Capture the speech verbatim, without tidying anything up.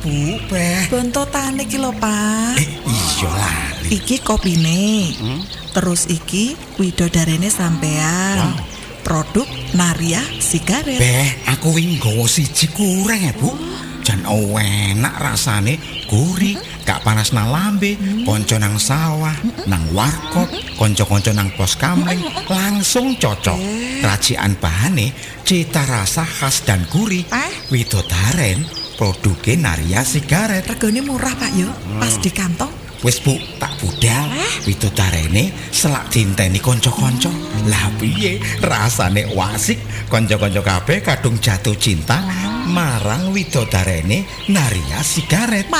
Bu, Beh? Bontotane iki lho, Pak. Eh, iya lali. Iki kopine. Hmm? Terus iki widodarene sampean. Wow. Produk Naria Sigaret. Beh, aku wingi nggawa siji kurang ya, Bu. Jan enak rasane, gurih, gak panas nang lambe, konco nang sawah, nang warkop, konco-konco nang pos kamling, langsung cocok. Racikan bahane, cita rasa khas dan gurih. Eh? Widodaren, produknya Naria Sigaret. Regane murah, Pak yo. Pas di kantong. Wis Bu, tak budal. Widodarene selak dinteni kanca-kanca. Lah piye rasane wasik, kanca-kanca kabeh kadung jatuh cinta marang widodarene Naria Sigaret.